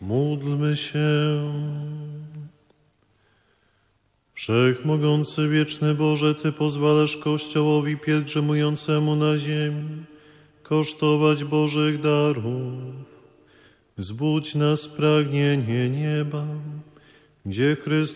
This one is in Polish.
Módlmy się. Wszechmogący, wieczny Boże, Ty pozwalasz Kościołowi pielgrzymującemu na ziemi kosztować Bożych darów. Wzbudź nas pragnienie nieba, gdzie Chrystus